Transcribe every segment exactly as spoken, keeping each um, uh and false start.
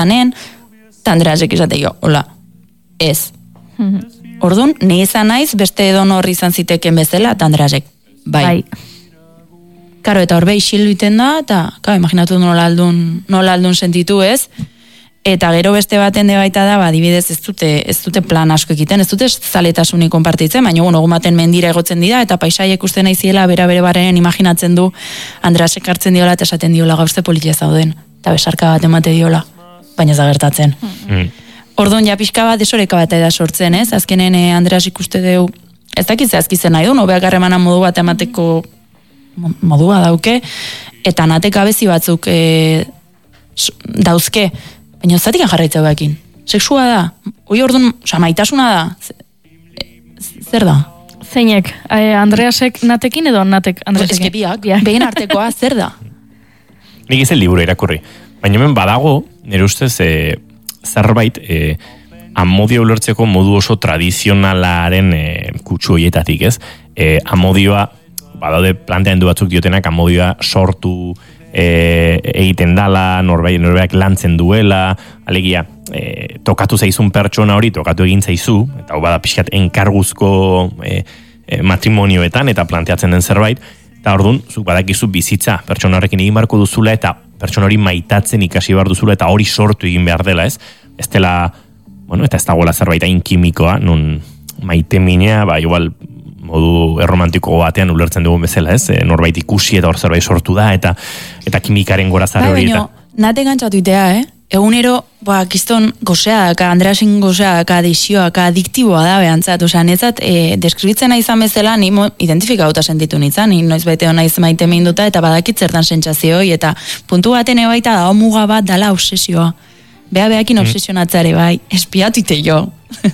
zanen, eta Andreasek izate jo, hola, ez. Orduan, ni izan naiz, beste edon horri izan ziteken bezala, eta Andreasek, bai. bai. Karo, eta horbe isil biten da, eta, karo, imaginatu nola aldun, nola aldun sentitu ez, eta gero beste baten de baita da, ba, adibidez ez dute, ez dute plan asko egiten, ez dute zaletasunik konpartitzen, baina egun egun baten mendira egotzen dira, eta paisaiek uste naiziela, bera bere baren imaginatzen du, Andreasek hartzen diola, eta esaten diola gauzte politia zauden, eta besarka bat emate diola, baina ez da gertatzen. Mm. Orduan, ja pixka bat desoreka bat da sortzen, ez? Azkenen eh, Andreas ikuste deu, ez dakitze azkizen nahi du, nobeak harremana modu bat emateko modua dauke, eta natek abezi batzuk e, dauzke, baina zatik jarraitzeu bekin. Sexua da, hoi orduan, oza, maitasuna da, zer da? Zeinek, eh, Andreasek natekin edo natek Andreasek? Eske biak, behin artekoa, zer da? Nik izen liburu irakurri, baina hemen badago, nire ustez, e, zerbait, e, amodio ulertzeko modu oso tradizionalaren e, kutsu hoietatik, ez? E, amodioa, badaude planteamendu batzuk diotenak amodioa sortu e, egiten dala, norbait norbeak lantzen duela, alegia e, tokatu zaizun pertsona hori, tokatu egin zaizu, eta hau bada pixkat enkarguzko e, e, matrimonioetan, eta planteatzen den zerbait, eta orduan, zuk badakizu bizitza, pertsona horrekin egin beharko duzula, eta pertsona hori maitatzen ikasi behar duzula, eta hori sortu egin behar dela, ez? Ez dela, bueno, eta ez dagoela zerbait hain kimikoa, nun maite minea, ba, igual, modu erromantiko batean ulertzen dugun bezala, ez? E, norbait ikusi eta hor zerbait sortu da, eta eta kimikaren gorazare hori. Baina, nate gantzatu itea, eh? Egunero, ba, kiston gozea daka, Andreasin gozea daka, desioa daka, adiktiboa da behantzat, osea, netzat, e, deskribitzen izan bezala, ni identifikauta sentitu nintzen, ni noiz baite hona izan maite minduta, eta badakit zertan sentsazioi, eta puntu baten ebaita da, muga bat dala obsesioa. Bea beakin mm. obsesionatzare, bai, espiatute jo.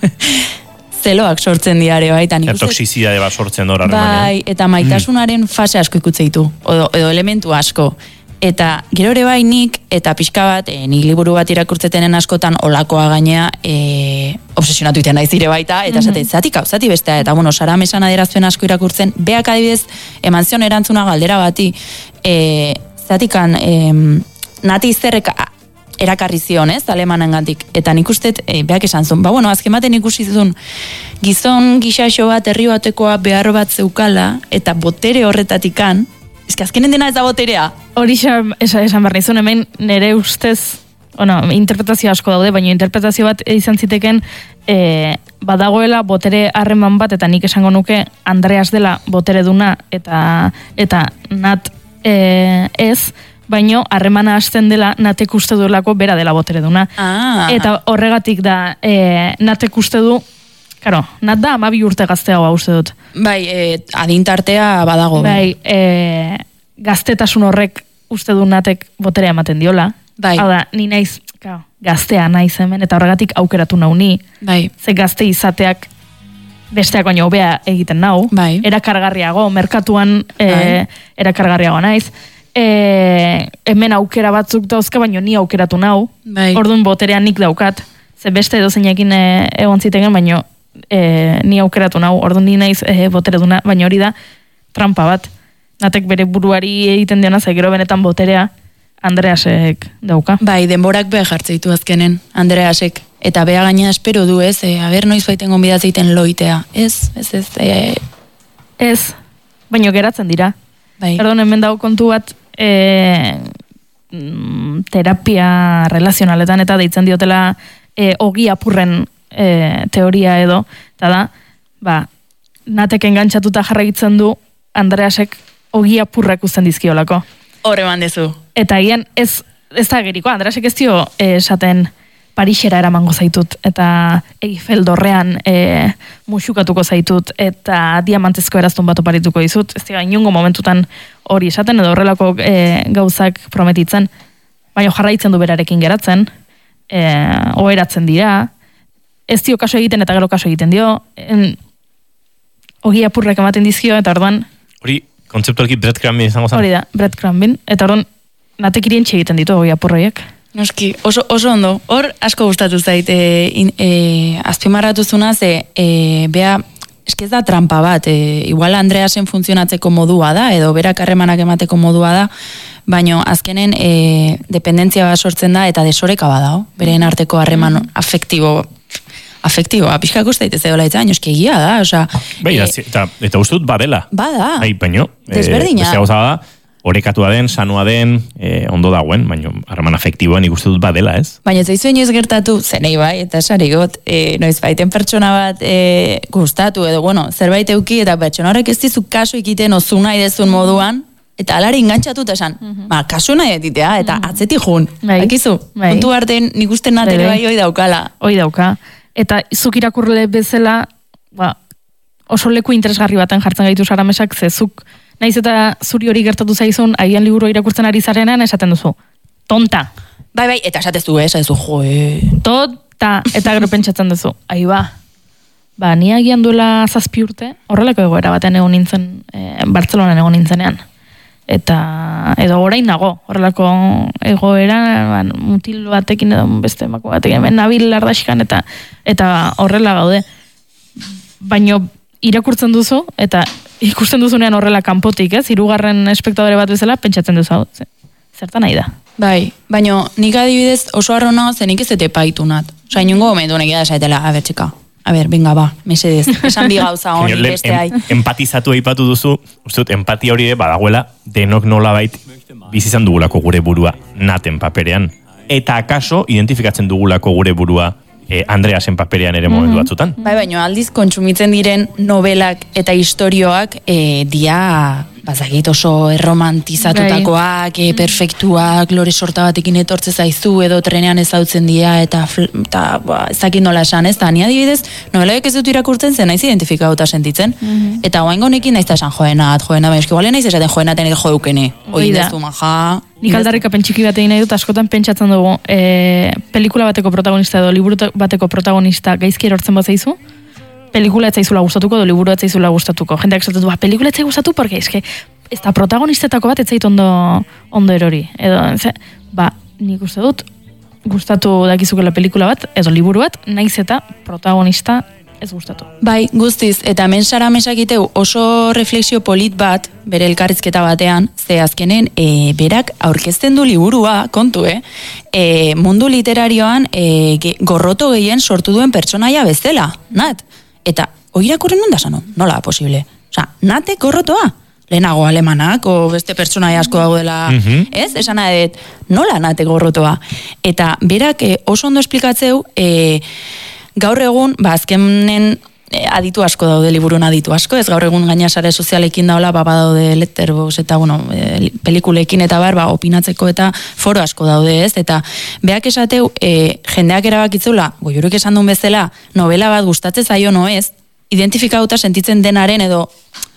Zeloak sortzen diare, bai. Eta toxizidade bat sortzen dora. Bai, eta maitasunaren fase asko ikutzeitu, edo, edo elementu asko. Eta gero ere bai nik, eta pixka bat, e, nik liburu bat irakurtzetenen askotan olakoa gainea e, obsesionatu iten naiz dire baita, eta esate, mm-hmm. zatik hau, zati bestea, eta bueno, Sara Mesan adierazpen asko irakurtzen, beak adibidez, eman zion erantzuna galdera bati, e, zatikan, e, nati zerrek erakarri zion, ez, alemanengatik, eta nik ustet, e, beak esan zuen, ba bueno, azken baten ikusi zuen, gizon gixaxo bat, herri batekoa behar bat zeukala, eta botere horretatikan, eske azkenen dena ez da boterea. Hori esan, esan behar nizun, hemen nire ustez, bueno, interpretazio asko daude, baina interpretazio bat izan ziteken e, badagoela botere harreman bat, eta nik esango nuke Andreas dela botere duna, eta, eta nat e, ez, baino harremana hasten dela natek uste duelako bera dela botere duna. Ah. Eta horregatik da e, natek uste du, karo, nat da amabi urte gazteagoa uste dut. Bai, e, adintartea badago. Bai, e, gaztetasun horrek uste du natek boterea ematen diola. Bai. Hau da, ni naiz, kao, gaztea naiz hemen, eta horregatik aukeratu nau ni. Bai. Ze gazte izateak besteak baino hobea egiten nau. Bai. Erakargarriago, merkatuan e, bai. erakargarriago naiz. E, hemen aukera batzuk dauzka, baino ni aukeratu nau. Bai. Orduan boterea nik daukat. Ze beste edo zeinekin e, egon zitegen, baino e, ni aukeratu nau. Orduan ni naiz e, botere duna, baina hori da trampa bat. Natek bere buruari egiten diona, ze gero benetan boterea Andreasek dauka. Bai, denborak beha jartzeitu azkenen, Andreasek. Eta beha gaina espero du, ez? E, aber noiz baiten gonbidatzeiten loitea. Ez, ez, ez. E... Ez, baino geratzen dira. Bai. Perdón, hemen dago kontu bat e, terapia relazionaletan eta deitzen diotela e, ogi apurren e, teoria edo, eta da, ba, natek engantzatuta jarraitzen du Andreasek ogi apurrak uzten dizkiolako. Horre bandezu. Eta hien, ez, ez da geriko, Andreasek ez dio esaten Parisera eramango zaitut, eta Eiffel dorrean e, musukatuko zaitut, eta diamantezko eraztun bat oparituko dizut, ez dira, inungo momentutan hori esaten, edo horrelako e, gauzak prometitzen, baina jarraitzen du berarekin geratzen, e, oheratzen dira, ez dio kaso egiten eta gero kaso egiten dio, en, ogi apurrek ematen dizkio, eta orduan... Hori, kontzeptualki breadcrumbing izango zen? Hori da, breadcrumbing, eta orduan, natek irientxe egiten ditu ogi apurroiek. Noski, oso, oso ondo. Hor asko gustatu zait, e, e, azpimarratu zuna, ze e, bea eske ez da trampa bat, e, igual Andreasen funtzionatzeko modua da, edo berak harremanak emateko modua da, baino azkenen e, dependentzia bat sortzen da, eta desoreka badao, beren arteko harreman afektibo, afektiboa, pixkako ez daitez edo laitza, baino eske egia da, osea... Bai, e, eta, eta uste dut badela. Bada. Bai, baino, desberdina. E, beste gauza bada, orekatua den, sanua den, eh, ondo dagoen, baina harreman afektiboan ikuste dut badela, ez? Baina ez zaizu inoiz gertatu, zenei bai, eta sarigot, e, noiz baiten pertsona bat e, gustatu, edo, bueno, zerbait euki, eta pertsona horrek ez dizu kasu ikiten ozu nahi dezun moduan, eta alari engantzatu eta esan, mm-hmm. ba, kasu nahi detitea, eta mm-hmm. atzetik jun. Bai. Akizu, bai. puntu artean nik uste natere bai hoi daukala. Hoi dauka. Eta zuk irakurle bezala, ba, oso leku interesgarri baten jartzen gaitu Saramesak, ze zuk naiz eta zuri hori gertatu zaizun, agian liburu irakurtzen ari zarenean esaten duzu. Tonta. Bai, bai, eta esatezu, eh, esatezu, joe. Tonta, eta gero pentsatzen duzu. Ai ba, ba, ni agian duela zazpi urte, horrelako egoera baten egon nintzen, e, Bartzelonan egon nintzenean. Eta, edo orain nago, horrelako egoera, ba, mutil batekin edo beste emako batekin, hemen nabil lardaskan, eta, eta horrela gaude. Baino, irakurtzen duzu, eta ikusten duzunean horrela kanpotik, ez? Hirugarren espektadore bat bezala, pentsatzen duzu, zertan nahi da. Bai, baina nik adibidez oso arrona zenik ez ete paitu nat. Osa, inungo momentu nekia da esaetela, a ber, txeka, a ber, benga, ba, mesedez, esan bi gauza honi beste hai. Em, empatizatu eipatu duzu, uste dut, empatia hori badagoela, denok nolabait bizizan dugulako gure burua naten paperean. Eta akaso, identifikatzen dugulako gure burua E, Andreasen paperean ere momentu batzutan. Bai, baina aldiz kontsumitzen diren novelak eta istorioak e, dia, bazagit oso erromantizatutakoak, e, perfektuak, lore sorta batekin etortze zaizu, edo trenean ezautzen dia, eta, eta ba, ez dakit nola esan, ez da, ni adibidez, novelak ez dut irakurtzen zen, naiz identifikauta sentitzen, mm-hmm. eta oaingo nekin naiz da esan joenat, joena, baina eski gualen naiz esaten joenaten edo joeukene, hoi dezu maja. Nik aldarrikapen txiki bat egin nahi dut, askotan pentsatzen dugu, e, pelikula bateko protagonista edo liburu bateko protagonista gaizki erortzen bat zaizu, pelikula ez zaizula gustatuko edo liburu ez zaizula gustatuko. Jendeak esaten du, ba, pelikula ez zaizu gustatu, porque eske, ez da protagonistetako bat ez zait ondo, ondo erori. Edo, ze, ba, nik uste dut, gustatu dakizukela pelikula bat, edo liburu bat, naiz eta protagonista ez gustatu. Bai, guztiz, eta hemen Saramesak iteu oso refleksio polit bat, bere elkarrizketa batean, ze azkenen, e, berak aurkezten du liburua, kontu, eh? E, mundu literarioan e, ge, gorroto gehien sortu duen pertsonaia bezala, nat. Eta, hori irakurren non da sanon? Nola, posible? Osa, nate gorrotoa? Lehenago alemanak, o beste pertsonaia asko dago dela, mm-hmm. ez? Esan adet, nola nate gorrotoa? Eta, berak e, oso ondo esplikatzeu, e, gaur egun, ba, azkenen e, aditu asko daude, liburun aditu asko, ez gaur egun gaina sare sozialekin daula, ba, badaude Letterboxd eta, bueno, e, pelikulekin eta bar, ba, opinatzeko eta foro asko daude, ez? Eta beak esateu, e, jendeak erabakitzula, goiuruk esan duen bezala, novela bat gustatzen zaio no ez, identifikauta sentitzen denaren edo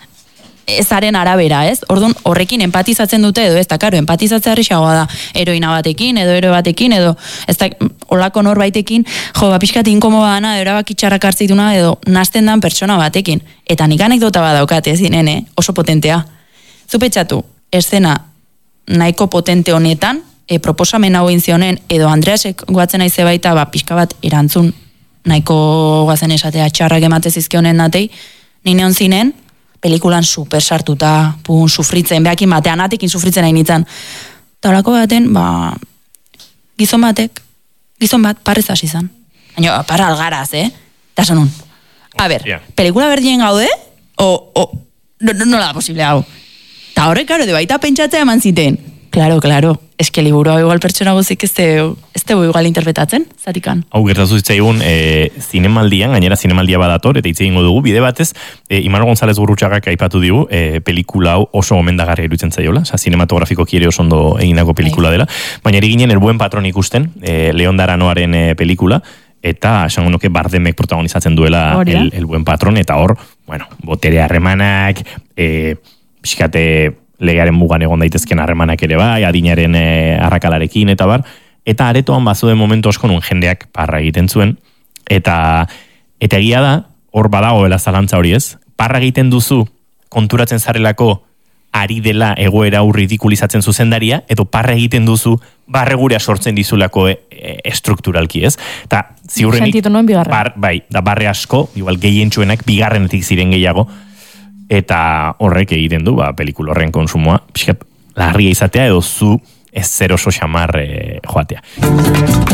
ezaren arabera, ez? Orduan, horrekin empatizatzen dute edo ez, da, karo, empatizatzea harrixagoa da, heroina batekin, edo ero batekin, edo, ez da, olako norbaitekin, jo, ba, pixkat inkomoda dana, edo erabakitxarrak hartzituna, edo nazten dan pertsona batekin. Eta nik anekdota bat daukat, ez dinen, eh? Oso potentea. Zupetxatu, eszena nahiko potente honetan, e, proposamen hau inzionen, edo Andreasek guatzen aize baita, ba, pixka bat erantzun, nahiko guazen esatea, txarrak ematez izkionen natei, nine onzinen, pelikulan super sartuta, pun, sufritzen, behakin batean, atekin sufritzen hain nintzen. Taurako baten, ba, gizon batek, gizon bat, parrez hasi zan. Baina, para algaraz, eh? Eta sonun. A ber, yeah. Pelikula berdien gaude? O, o, no, no, nola da posible hau? Ta horrek, karo, de baita pentsatzea eman ziten. Claro, claro. Eske liburua igual pertsona guzik ez tegu igual interpretatzen, zatikan. Hau gertazu zitzaigun, e, zinemaldian, gainera zinemaldia badator, eta hitz egingo dugu, bide batez, e, Imano González Gurrutxagak aipatu digu, e, pelikula hau oso gomendagarria iruditzen zaiola, oza, zinematografikoki ere oso ondo eginako pelikula dela, baina ere ginen El buen patron ikusten, e, Leon Daranoaren e, pelikula, eta esango nuke Bardemek protagonizatzen duela el, el buen patron, eta hor, bueno, botere harremanak, e, pixkate legearen mugan egon daitezken harremanak ere bai, adinaren e, arrakalarekin eta bar, eta aretoan bazuen momentu asko nun jendeak parra egiten zuen, eta eta egia da, hor badagoela zalantza hori ez, parra egiten duzu konturatzen zarelako ari dela egoera hau ridikulizatzen zuzendaria, edo parre egiten duzu barregurea sortzen dizulako e, e, estrukturalki, ez? Eta ziurrenik, bar, bai, da barre asko, igual gehientsuenak bigarrenetik ziren gehiago, eta horrek egiten du, ba, pelikula horren konsumoa, pixkat, larria izatea, edo zu ez zer oso xamar e, joatea.